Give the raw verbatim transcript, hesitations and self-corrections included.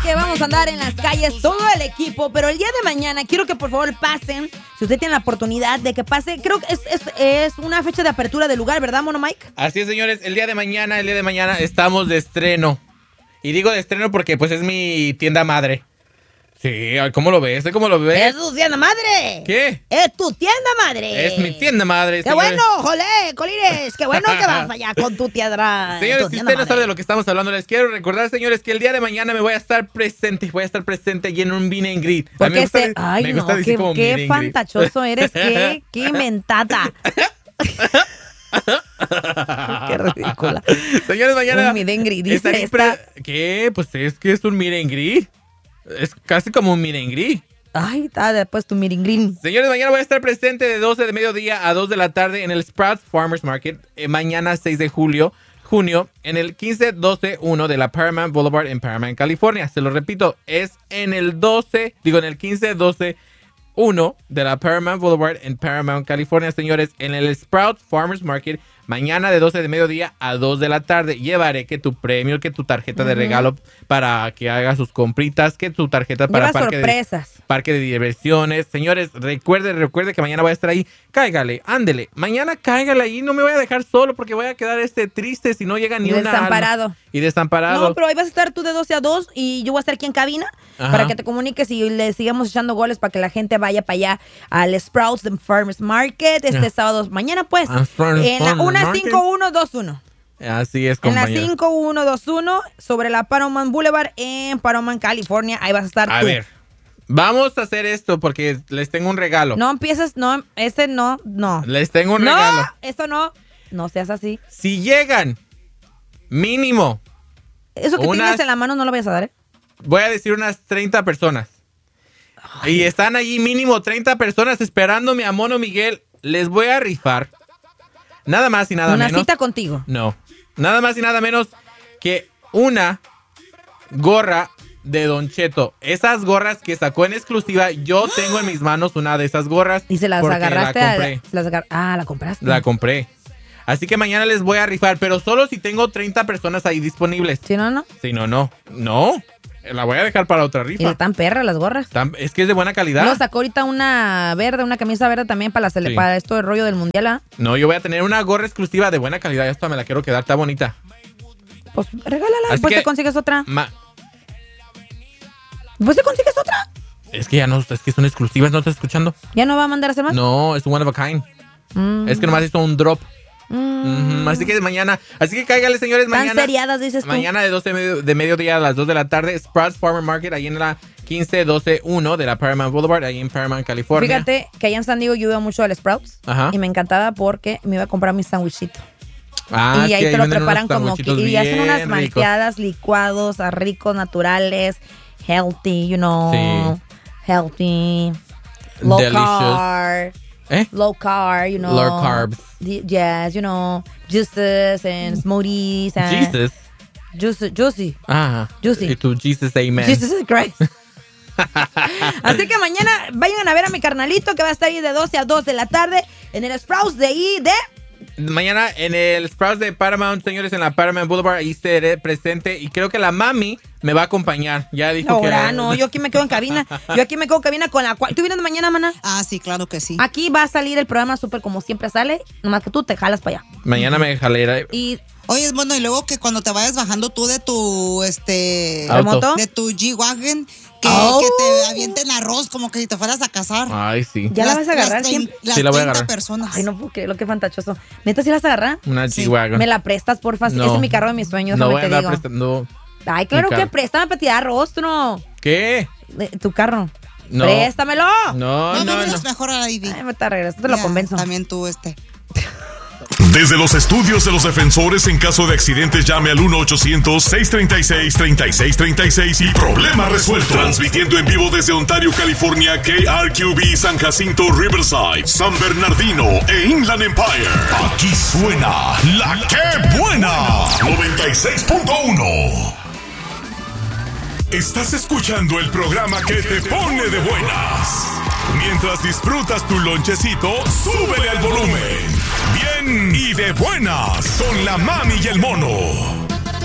que vamos a andar en las calles todo el equipo, pero el día de mañana quiero que por favor pasen, si usted tiene la oportunidad de que pase, creo que es, es, es una fecha de apertura del lugar, ¿verdad, Mono Mike? Así es, señores, el día de mañana, el día de mañana estamos de estreno. Y digo de estreno porque pues es mi tienda madre. Sí, ¿cómo lo ves? ¿Cómo lo ves? ¡Es tu tienda madre! ¿Qué? ¡Es tu tienda madre! Es mi tienda madre, ¡Qué señores. bueno, jolé, Colines! ¡Qué bueno que vas allá con tu tienda! Señores, tu si tienda usted no madre. sabe de lo que estamos hablando, les quiero recordar, señores, que el día de mañana me voy a estar presente, voy a estar presente allí en un meet and greet. A mí Porque me gusta, este, ay me no, gusta decir qué, como qué meet and greet. fantachoso eres, qué, qué mentata. Qué ridícula. Señores, mañana Un meet and greet, dice estaré esta. pre- ¿Qué? Pues es que es un meet and greet. Es casi como un meet and greet. Ay, está después tu miringrín. Señores, mañana voy a estar presente de doce de mediodía a dos de la tarde en el Sprouts Farmers Market. Eh, mañana seis de julio, junio, en el quince doce uno de la Paramount Boulevard en Paramount, California. Se lo repito, es en el doce, digo en el quince doce uno de la Paramount Boulevard en Paramount, California. Señores, en el Sprouts Farmers Market. Mañana de doce de mediodía a dos de la tarde. Llevaré que tu premio, que tu tarjeta uh-huh. de regalo para que haga sus compritas, que tu tarjeta para Lleva parque sorpresas. de, parque de diversiones. Señores, recuerde, recuerde que mañana voy a estar ahí. Cáigale, ándele. Mañana cáigale ahí. No me voy a dejar solo porque voy a quedar este triste si no llega ni una desamparado. Alma. Y desamparado. No, pero ahí vas a estar tú de doce a dos y yo voy a estar aquí en cabina. Ajá. Para que te comuniques y le sigamos echando goles para que la gente vaya para allá al Sprouts the Farmers Market este yeah. sábado. Mañana pues, en la una cinco uno dos uno. Así es, compañero. En la cinco uno dos uno sobre la Paramount Boulevard en Paramount, California. Ahí vas a estar a tú. A ver, vamos a hacer esto porque les tengo un regalo. No empieces, no, ese no, no. Les tengo un no, regalo. No, esto no, no seas así. Si llegan, mínimo. Eso que unas, tienes en la mano no lo vayas a dar, ¿eh? Voy a decir unas treinta personas. Ay. Y están allí mínimo treinta personas esperándome a Mono Miguel. Les voy a rifar. Nada más y nada una menos. Una cita contigo. No. Nada más y nada menos que una gorra de Don Cheto. Esas gorras que sacó en exclusiva. Yo tengo en mis manos una de esas gorras. Y se las agarraste. La compré. A, las agar- ah, la compraste. La compré. Así que mañana les voy a rifar, pero solo si tengo treinta personas ahí disponibles. Si no, no. Si no, no. No. La voy a dejar para otra rifa. Y están perras las gorras. Están, es que es de buena calidad. No, sacó ahorita una verde, una camisa verde también para, la cele- sí. para esto del rollo del mundial. ¿Ah? No, yo voy a tener una gorra exclusiva de buena calidad. Esta me la quiero quedar, está bonita. Pues regálala, después te consigues otra. Ma- ¿Después te consigues otra? Es que ya no, es que son exclusivas, ¿no estás escuchando? ¿Ya no va a mandar a hacer más? No, es un one of a kind. Mm. Es que nomás hizo un drop. Mm. Mm, así que mañana, así que cáigale, señores, mañana. Tan seriadas, dices tú. Mañana de doce de mediodía a las dos de la tarde, Sprouts Farmer Market, ahí en la quince doce uno de la Paramount Boulevard, ahí en Paramount, California. Fíjate que allá en San Diego yo iba mucho al Sprouts. Ajá. Y me encantaba porque me iba a comprar mi sandwichito. Ah, y ahí sí, te lo preparan como que, y hacen unas ricos. malteadas, licuados, ricos, naturales, healthy, you know, sí. healthy, low Delicious. carb. ¿Eh? Low carb, you know. Low carbs. Yes, you know, juices and smoothies. And Jesus. Juicy. Juicy. Ajá. Juicy. Y tu Jesus, amen. Jesus Christ. Así que mañana vayan a ver a mi carnalito que va a estar ahí de doce a dos de la tarde en el Sprouts de ahí de... Mañana en el Sprouts de Paramount, señores, en la Paramount Boulevard, ahí estaré presente y creo que la mami me va a acompañar. Ya dijo Ahora, que... no, yo aquí me quedo en cabina. Yo aquí me quedo en cabina con la cual... ¿Tú vienes mañana, maná? Ah, sí, claro que sí. Aquí va a salir el programa súper como siempre sale, nomás que tú te jalas para allá. Mañana me jalera. Y... Oye, bueno, y luego que cuando te vayas bajando tú de tu, este... ¿Auto? De tu G-Wagon, que, oh. que te avienten arroz como que si te fueras a casar. Ay, sí. ¿Ya las, la vas a agarrar? Las, siempre? las sí, la voy a agarrar. personas. Ay, no puedo creer, lo que fantachoso. ¿Neta sí la vas a agarrar? Una sí. G-Wagon. ¿Me la prestas, porfa? No. Ese es mi carro de mis sueños, no déjame voy a te andar digo. prestando. Ay, claro que préstame para tirar arroz, tú no. ¿Qué? Tu carro. No. Préstamelo. No, no, no. no. Es mejor a la Ivy. Ay, me está regresando, te lo ya, convenzo. También tú, este... Desde los estudios de los defensores, en caso de accidentes, llame al uno ochocientos seis treinta y seis, treinta y seis treinta y seis y problema resuelto. Transmitiendo en vivo desde Ontario, California, K R Q B, San Jacinto, Riverside, San Bernardino e Inland Empire. Aquí suena la que buena. noventa y seis punto uno. Estás escuchando el programa que te pone de buenas. Mientras disfrutas tu lonchecito, súbele al volumen. Bien y de buenas con la mami y el mono.